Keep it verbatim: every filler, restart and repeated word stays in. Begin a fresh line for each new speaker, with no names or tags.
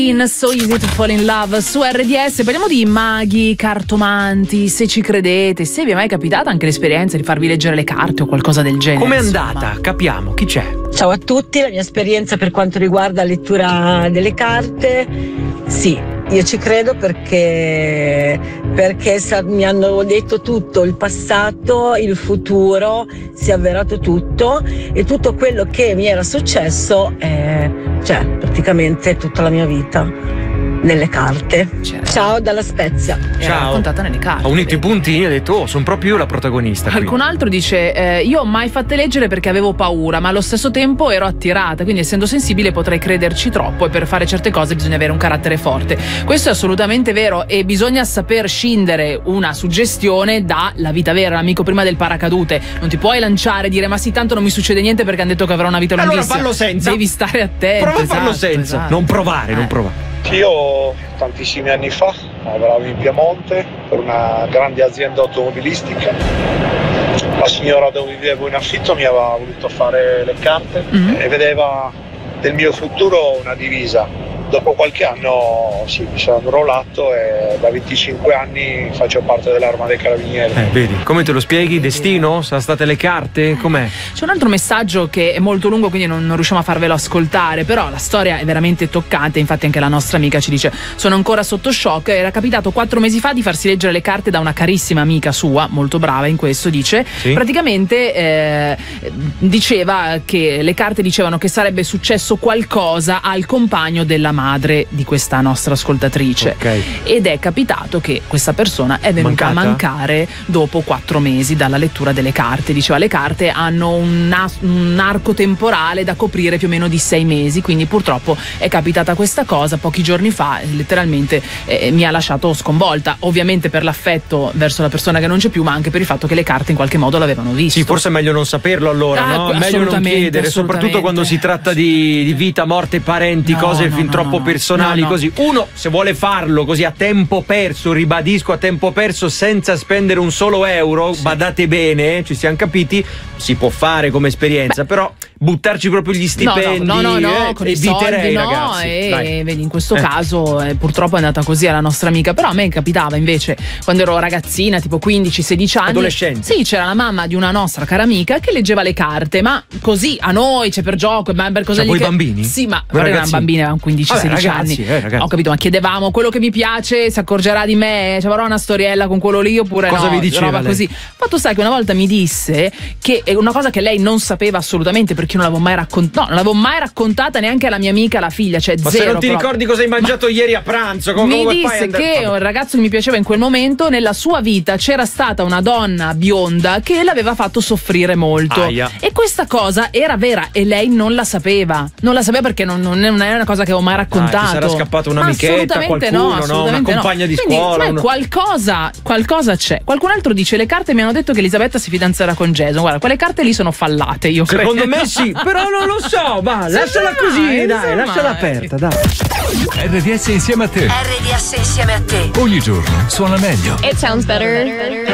In So Easy to Fall in Love su R D S. Parliamo di maghi, cartomanti, se ci credete, se vi è mai capitata anche l'esperienza di farvi leggere le carte o qualcosa del genere.
Com'è andata? Capiamo, chi c'è?
Ciao a tutti, la mia esperienza per quanto riguarda la lettura delle carte, sì, io ci credo perché, perché sa, mi hanno detto tutto, il passato, il futuro, si è avverato tutto e tutto quello che mi era successo è, cioè, praticamente tutta la mia vita nelle carte.
Certo.
Ciao dalla Spezia.
Era
Ciao.
raccontata nelle carte.
Ho unito i puntini e ho detto, oh, sono proprio io la protagonista.
Qualcun
qui.
altro dice eh, io ho mai fatte leggere perché avevo paura, ma allo stesso tempo ero attirata, quindi essendo sensibile potrei crederci troppo e per fare certe cose bisogna avere un carattere forte. Questo è assolutamente vero e bisogna saper scindere una suggestione dalla vita vera. L'amico prima del paracadute, non ti puoi lanciare e dire ma sì tanto non mi succede niente perché hanno detto che avrò una vita
Allora
lunghissima.
fallo senza.
Devi stare attento.
Prova a farlo
esatto,
senza,
esatto.
non provare,
Eh.
non provare.
Io tantissimi anni fa lavoravo in Piemonte per una grande azienda automobilistica. La signora dove vivevo in affitto mi aveva voluto fare le carte
Mm.
e vedeva del mio futuro una divisa. Dopo qualche anno sì, mi sono arruolato e da venticinque anni faccio parte dell'Arma dei Carabinieri.
Eh, vedi, come te lo spieghi? Destino? Sono state le carte? Com'è?
C'è un altro messaggio che è molto lungo, quindi non, non riusciamo a farvelo ascoltare, però la storia è veramente toccante. Infatti anche la nostra amica ci dice sono ancora sotto shock. Era capitato quattro mesi fa di farsi leggere le carte da una carissima amica sua, molto brava in questo, dice.
Sì.
Praticamente eh, diceva che le carte dicevano che sarebbe successo qualcosa al compagno della madre di questa nostra ascoltatrice.
Ok.
Ed è capitato che questa persona è venuta
Mancata?
a mancare dopo quattro mesi dalla lettura delle carte. Diceva le carte hanno un, as- un arco temporale da coprire più o meno di sei mesi, quindi purtroppo è capitata questa cosa pochi giorni fa, letteralmente eh, mi ha lasciato sconvolta, ovviamente per l'affetto verso la persona che non c'è più, ma anche per il fatto che le carte in qualche modo l'avevano visto.
Sì, forse è meglio non saperlo allora,
Ah,
no?
que-
Meglio non
assolutamente,
chiedere, soprattutto
assolutamente.
quando si tratta di, di vita, morte, parenti,
No,
cose
no,
fin
no,
troppo
no, no.
personali
No, no.
così. Uno, se vuole farlo così a tempo perso, ribadisco a tempo perso, senza spendere un solo euro, badate bene, ci siamo capiti, si può fare come esperienza, però buttarci proprio gli stipendi,
No, no, no, no,
eh,
con i
eviterei,
soldi no,
ragazzi.
e
Dai.
vedi in questo
Eh.
caso eh, purtroppo è andata così alla nostra amica, però a me capitava invece quando ero ragazzina, tipo quindici sedici anni,
Adolescente.
sì, c'era la mamma di una nostra cara amica che leggeva le carte, ma così a noi, c'è per gioco, ma per cosa
Cioè,
lì
voi
che...
bambini?
Sì, ma
Voi
però erano
ragazzini?
bambini, avevano quindici
Vabbè,
sedici
ragazzi,
anni.
eh, ragazzi.
Ho capito, ma chiedevamo quello che mi piace, si accorgerà di me, ci avrò una storiella con quello lì oppure
Cosa
no,
vi diceva
roba
lei?
così. Fatto sta che una volta mi disse che è una cosa che lei non sapeva assolutamente perché io non l'avevo mai raccontata, no, non l'avevo mai raccontata neanche alla mia amica, la figlia, cioè
Ma
zero.
se non ti
proprio.
ricordi cosa hai mangiato ieri a pranzo, come
Mi
come fai
disse
ad andare-
che un ragazzo che mi piaceva in quel momento, nella sua vita c'era stata una donna bionda che l'aveva fatto soffrire molto.
Aia.
E questa cosa era vera e lei non la sapeva. Non la sapeva perché non, non è una cosa che avevo mai raccontato.
Ah, ti sarà scappata
Ma
un'amichetta,
assolutamente
qualcuno,
no,
no?
assolutamente
Una compagna
no.
di
Quindi,
scuola,
ma
uno-
qualcosa, qualcosa c'è. Qualcun altro dice le carte mi hanno detto che Elisabetta si fidanzerà con Jason. Guarda, quelle carte lì sono fallate, io credo.
Secondo me sì, però non lo so, va,
Sì,
lasciala
mai,
così,
sì,
dai,
mai.
lasciala aperta, dai.
R D S insieme a te.
R D S insieme a te.
Ogni giorno suona meglio.
It sounds better